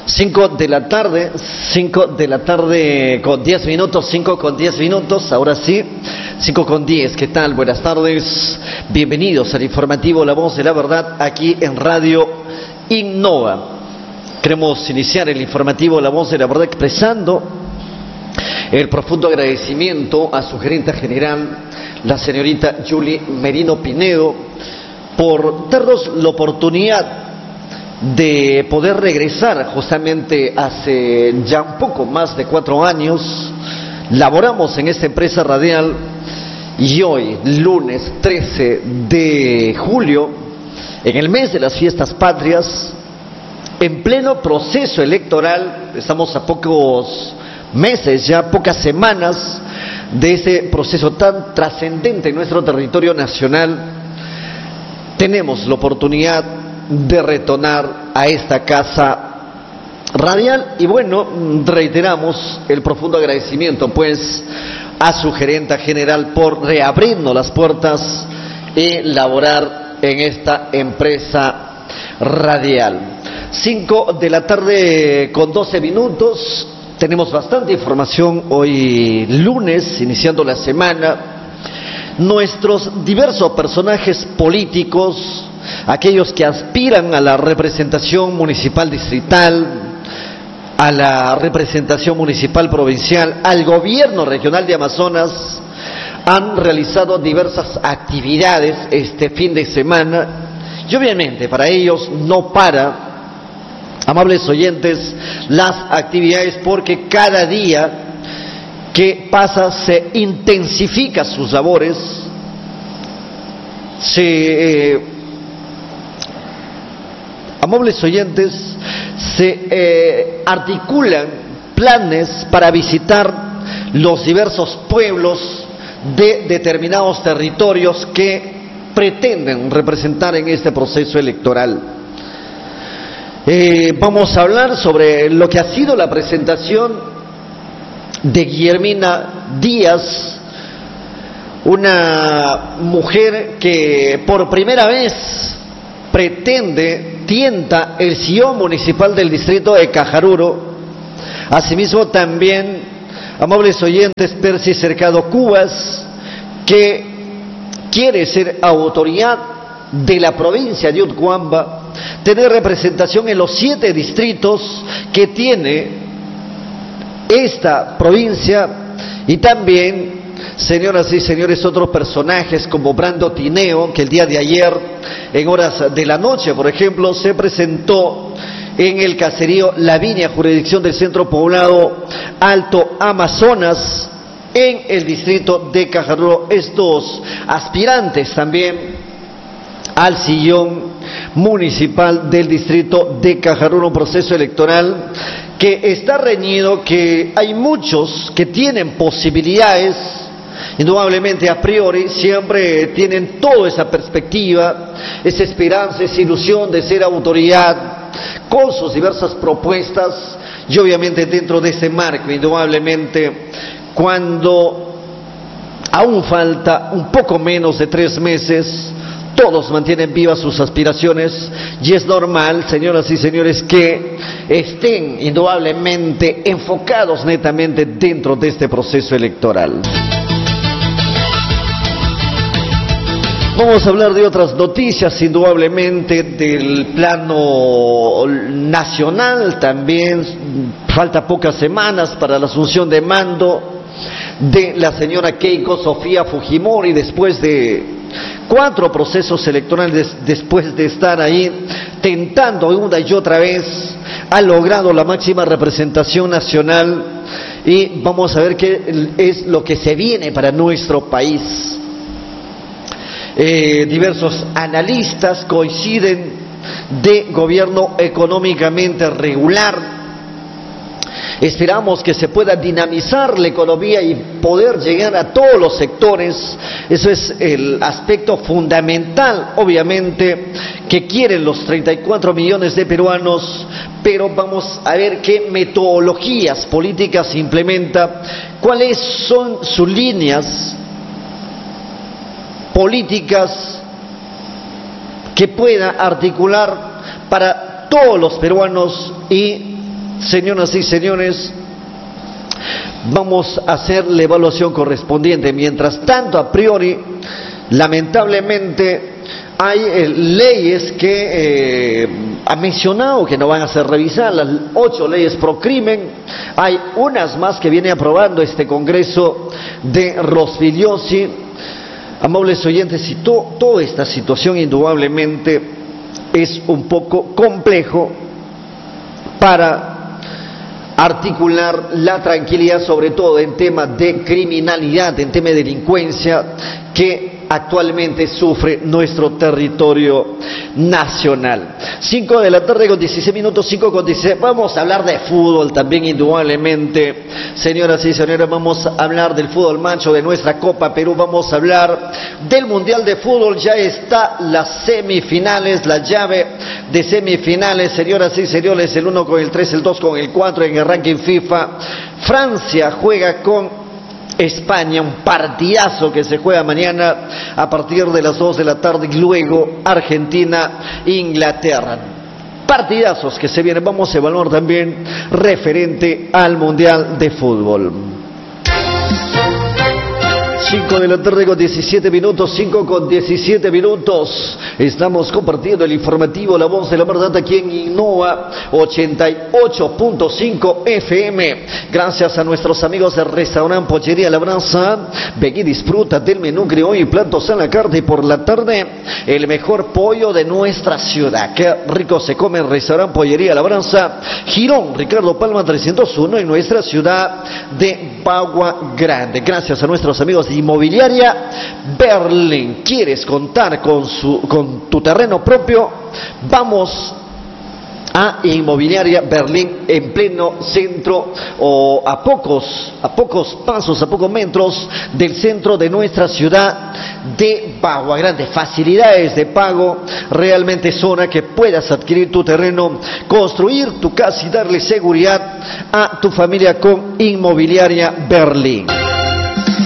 5 de la tarde, 5 de la tarde con 10 minutos, 5 con 10 minutos, ahora sí, 5 con 10, ¿qué tal? Buenas tardes, bienvenidos al informativo La Voz de la Verdad, aquí en Radio Innova. Queremos iniciar el informativo La Voz de la Verdad expresando el profundo agradecimiento a su gerente general, la señorita Julie Merino Pinedo, por darnos la oportunidad de poder regresar. Justamente hace ya un poco más de 4 años laboramos en esta empresa radial y hoy, lunes 13 de julio, en el mes de las fiestas patrias, en pleno proceso electoral, estamos a pocos meses, ya pocas semanas de ese proceso tan trascendente en nuestro territorio nacional, tenemos la oportunidad de retornar a esta casa radial y bueno, reiteramos el profundo agradecimiento pues a su gerenta general por reabrirnos las puertas y laborar en esta empresa radial. 5 de la tarde con 12 minutos, tenemos bastante información hoy lunes, iniciando la semana. Nuestros diversos personajes políticos, aquellos que aspiran a la representación municipal distrital, a la representación municipal provincial, al gobierno regional de Amazonas, han realizado diversas actividades este fin de semana y obviamente para ellos no para, amables oyentes, las actividades, porque cada día que pasa se intensifica sus labores, amables oyentes, se articulan planes para visitar los diversos pueblos de determinados territorios que pretenden representar en este proceso electoral. Vamos a hablar sobre lo que ha sido la presentación de Guillermina Díaz, una mujer que por primera vez tienta el sillón municipal del distrito de Cajaruro. Asimismo también, amables oyentes, Percy Cercado Cubas, que quiere ser autoridad de la provincia de Utcuamba, tener representación en los 7 distritos que tiene esta provincia, y también, señoras y señores, otros personajes como Brando Tineo, que el día de ayer, en horas de la noche, por ejemplo, se presentó en el caserío La Viña, jurisdicción del centro poblado Alto Amazonas, en el distrito de Cajaruro. Estos aspirantes también al sillón municipal del distrito de Cajaruro, un proceso electoral que está reñido, que hay muchos que tienen posibilidades. Indudablemente, a priori, siempre tienen toda esa perspectiva, esa esperanza, esa ilusión de ser autoridad, con sus diversas propuestas, y obviamente dentro de ese marco, indudablemente, cuando aún falta un poco menos de 3 meses, todos mantienen vivas sus aspiraciones, y es normal, señoras y señores, que estén indudablemente enfocados netamente dentro de este proceso electoral. Vamos a hablar de otras noticias, indudablemente del plano nacional. También falta pocas semanas para la asunción de mando de la señora Keiko Sofía Fujimori, después de 4 procesos electorales, después de estar ahí tentando una y otra vez, ha logrado la máxima representación nacional, y vamos a ver qué es lo que se viene para nuestro país. Diversos analistas coinciden de gobierno económicamente regular. Esperamos que se pueda dinamizar la economía y poder llegar a todos los sectores. Eso es el aspecto fundamental, obviamente, que quieren los 34 millones de peruanos, pero vamos a ver qué metodologías políticas implementa, cuáles son sus líneas políticas que pueda articular para todos los peruanos y señoras y señores, vamos a hacer la evaluación correspondiente. Mientras tanto, a priori, lamentablemente, hay leyes que ha mencionado que no van a ser revisadas, las 8 leyes pro crimen. Hay unas más que viene aprobando este Congreso de Rospigliosi. Amables oyentes, y toda esta situación indudablemente es un poco complejo para articular la tranquilidad, sobre todo en temas de criminalidad, en temas de delincuencia que actualmente sufre nuestro territorio nacional. 5 de la tarde con 16 minutos, 5 con 16. Vamos a hablar de fútbol también, indudablemente. Señoras y señores, vamos a hablar del fútbol macho, de nuestra Copa Perú. Vamos a hablar del Mundial de Fútbol. Ya está las semifinales, la llave de semifinales. Señoras y señores, el 1 con el 3, el 2 con el 4 en el ranking FIFA. Francia juega con España, un partidazo que se juega mañana a partir de las 2 de la tarde, y luego Argentina, Inglaterra. Partidazos que se vienen. Vamos a evaluar también referente al Mundial de Fútbol. 5 de la tarde con 17 minutos, 5 con 17 minutos. Estamos compartiendo el informativo La Voz de la Verdad aquí en Innova 88.5 FM. Gracias a nuestros amigos del restaurante Pollería La Brasa. Ven y disfruta del menú criollo y platos a la carta, y por la tarde el mejor pollo de nuestra ciudad. Qué rico se come en restaurante Pollería La Brasa, Girón Ricardo Palma 301, en nuestra ciudad de Bagua Grande. Gracias a nuestros amigos de Inmobiliaria Berlín. ¿Quieres contar con tu terreno propio? Vamos a Inmobiliaria Berlín, en pleno centro, o a pocos pasos, a pocos metros del centro de nuestra ciudad de Bagua Grande. Facilidades de pago, realmente zona que puedas adquirir tu terreno, construir tu casa y darle seguridad a tu familia con Inmobiliaria Berlín.